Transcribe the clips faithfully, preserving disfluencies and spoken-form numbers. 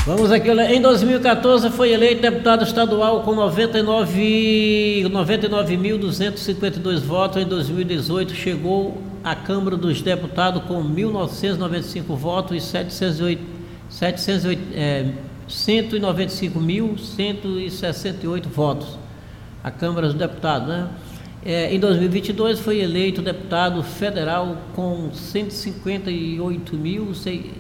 Vamos aqui, olha. Em dois mil e quatorze foi eleito deputado estadual com noventa e nove mil duzentos e cinquenta e dois votos. Em dois mil e dezoito chegou à Câmara dos Deputados com mil novecentos e noventa e cinco votos e setecentos e oito, setecentos e oito, é, cento e noventa e cinco mil cento e sessenta e oito votos. A Câmara dos Deputados, né? É, em dois mil e vinte e dois foi eleito deputado federal com cento e cinquenta e oito mil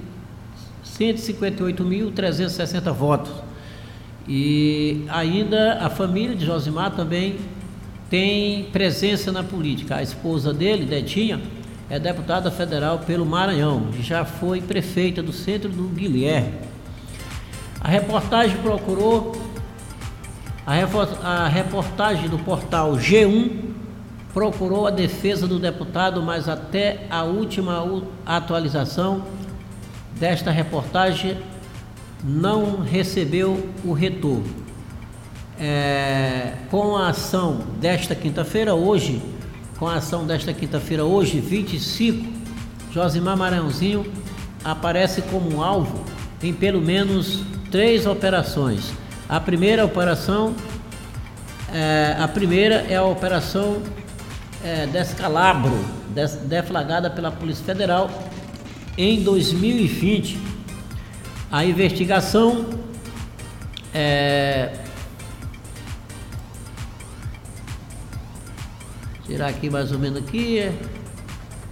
trezentos e sessenta votos. E ainda a família de Josimar também tem presença na política. A esposa dele, Detinha, é deputada federal pelo Maranhão, já foi prefeita do centro do Guilherme. A reportagem procurou, a, a reportagem do portal G um procurou a defesa do deputado, mas até a última atualização desta reportagem não recebeu o retorno. É, com a ação desta quinta-feira, hoje, com a ação desta quinta-feira, hoje, vinte e cinco, Josimar Maranhãozinho aparece como um alvo em pelo menos três operações. A primeira operação, é, a primeira é a operação é, descalabro, des, deflagrada pela Polícia Federal em dois mil e vinte. A investigação é, tirar aqui mais ou menos aqui,